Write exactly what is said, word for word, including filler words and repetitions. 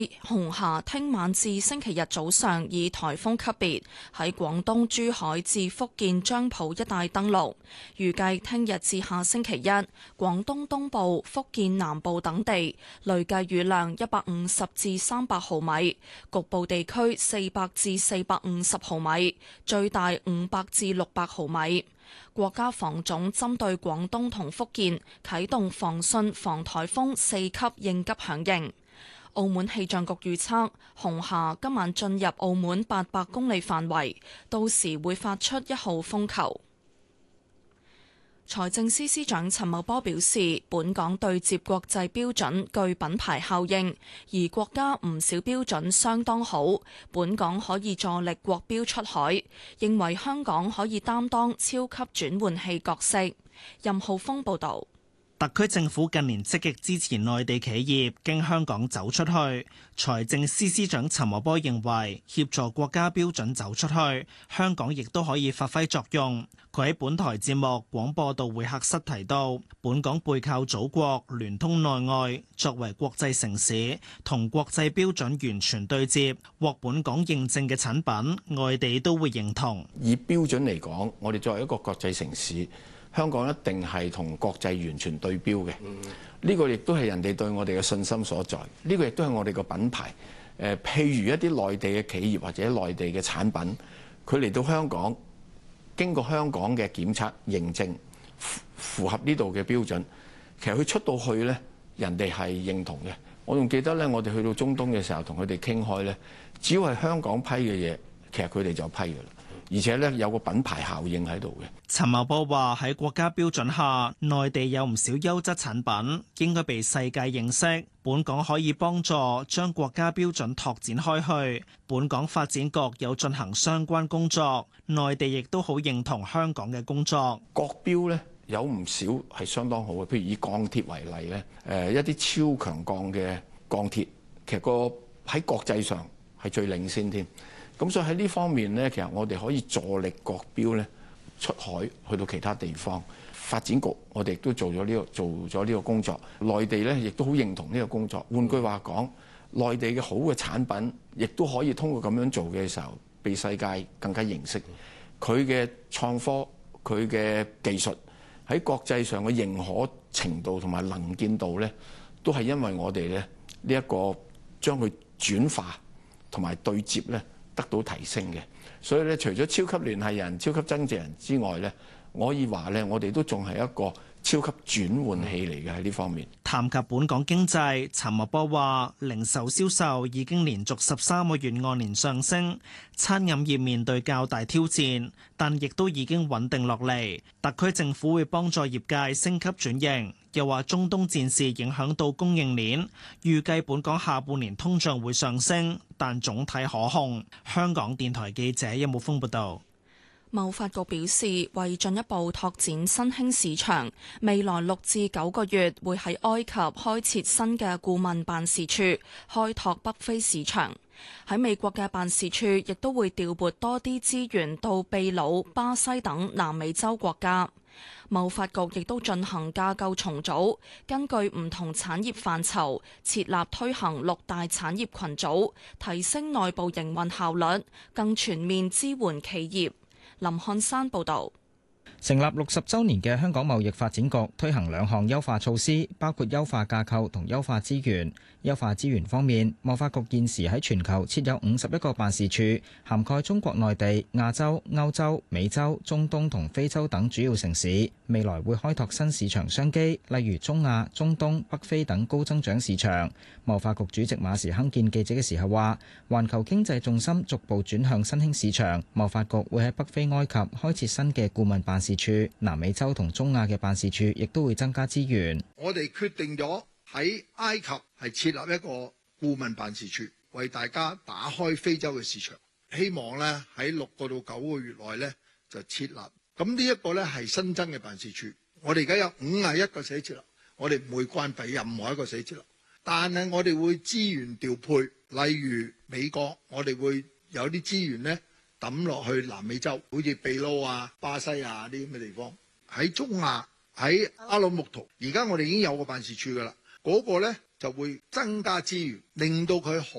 紅霞聽晚至星期日早上以颱風級別喺廣東珠海至福建漳浦一帶登陸，預計聽日至下星期一，廣東東部、福建南部等地累計雨量一百五十至三百毫米，局部地區四百至四百五十毫米，最大五百至六百毫米。國家防總針對廣東同福建啟動防汛防颱風四級應急響應。澳門氣象局預測，紅霞今晚進入澳門八百公里範圍，到時會發出一號風球。財政司司長陳茂波表示，本港對接國際標準具品牌效應，而國家唔少標準相當好，本港可以助力國標出海，認為香港可以擔當超級轉換器角色。任浩峰報導。 特區政府近年積極支持內地企業經香港走出去，財政司司長陳茂波認為協助國家標準走出去，香港亦都可以發揮作用。佢喺本台節目廣播道會客室提到，本港背靠祖國，聯通內外，作為國際城市，同國際標準完全對接，獲本港認證嘅產品，外地都會認同。 以標準嚟講，我哋作為一個國際城市，香港一定係同國際完全對標嘅，呢個亦都係人哋對我哋嘅信心所在。呢個亦都係我哋個品牌。誒，譬如一啲內地嘅企業或者內地嘅產品，佢嚟到香港，經過香港嘅檢測認證，符合呢度嘅標準，其實佢出到去呢，人哋係認同嘅。我仲記得呢，我哋去到中東嘅時候，同佢哋傾開呢，只要係香港批嘅嘢，其實佢哋就批㗎啦。而且咧有個品牌效應喺度嘅。 陳茂波話喺國家標準下，內地有唔少優質產品應該被世界認識，本港可以幫助將國家標準拓展開去。本港發展局有進行相關工作，內地亦都好認同香港嘅工作。 國標咧有唔少係相當好嘅，譬如以鋼鐵為例咧，誒一啲超強鋼嘅鋼鐵，其實個喺國際上係最領先添。咁所以喺呢方面呢，其實我哋可以助力國標呢出海去到其他地方。發展局我哋亦都做咗呢個做咗呢個工作，內地呢亦都好認同呢個工作。換句話講，內地嘅好嘅產品，亦都可以通過咁樣做嘅時候，被世界更加認識。佢嘅創科、佢嘅技術喺國際上嘅認可程度同埋能見度呢，都係因為我哋呢呢一個將佢轉化同埋對接呢，得到提升嘅，所以咧，除咗超級聯繫人、超級增值人之外咧，我可以話咧，我哋都仲係一個超級轉換器嚟嘅喺呢方面。 談及本港經濟，陳茂波話：零售銷售已經連續十三個月按年上升，餐飲業面對較大挑戰，但亦都已經穩定落嚟。特區政府會幫助業界升級轉型。又話中東戰事影響到供應鏈，預計本港下半年通脹會上升，但總體可控。香港電台記者任武峯報道。 貿發局表示，為進一步拓展新興市場，未來六至九個月會喺埃及開設新嘅顧問辦事處，開拓北非市場。喺美國嘅辦事處亦都會調撥多啲資源到秘魯、巴西等南美洲國家。貿發局亦都進行架構重組，根據唔同產業範疇設立推行六大產業群組，提升內部營運效率，更全面支援企業。林漢山報導。 成立六十週年嘅香港貿易發展局推行兩項優化措施，包括優化架構同優化資源。優化資源方面，貿發局現時喺全球設有五十一個辦事處，涵蓋中國內地、亞洲、歐洲、美洲、中東同非洲等主要城市。未來會開拓新市場商機，例如中亞、中東、北非等高增長市場。貿發局主席馬時亨見記者嘅時候話，環球經濟重心逐步轉向新興市場，貿發局會喺北非埃及開設新嘅顧問辦事處，南美洲同中亞嘅辦事處亦都會增加資源。 我哋決定咗喺埃及係設立一個顧問辦事處，為大家打開非洲嘅市場。希望咧喺六個到九個月內咧就設立。咁呢一個咧係新增嘅辦事處。我哋而家有五十一個寫字樓，我哋唔會關閉任何一個寫字樓，但係我哋會資源調配，例如美國，我哋會有啲資源咧抌落去南美洲，好似秘魯啊、巴西啊啲咁嘅地方。喺中亞，喺阿魯木圖，而家我哋已經有個辦事處噶啦，嗰個咧就會增加資源，令到佢